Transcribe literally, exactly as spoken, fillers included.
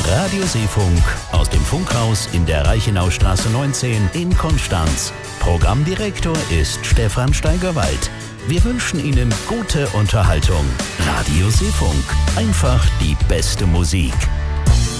Radioseefunk aus dem Funkhaus in der Reichenaustraße neunzehn in Konstanz. Programmdirektor ist Stefan Steigerwald. Wir wünschen Ihnen gute Unterhaltung. Radioseefunk. Einfach die beste Musik.